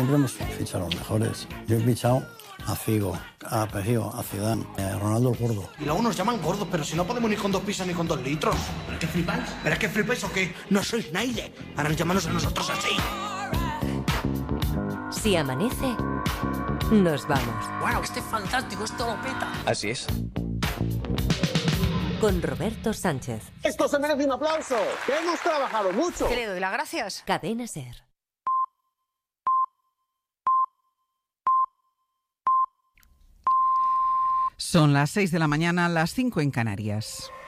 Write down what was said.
siempre hemos fichado a los mejores. Yo he fichado a Figo, a Pejío, a Zidane, a Ronaldo el Gordo. Y luego nos llaman gordos, pero si no podemos ni con 2 pizzas ni con 2 litros. ¿Pero qué flipáis? ¿Pero es que flipáis o qué? No sois nadie. Ahora llamarnos a nosotros así. Si amanece, nos vamos. ¡Wow! Este es fantástico, esto lo peta. Así es. Con Roberto Sánchez. Esto se merece un aplauso, que hemos trabajado mucho. ¿Qué le doy las gracias? Cadena SER. Son las 6 de la mañana, las 5 en Canarias.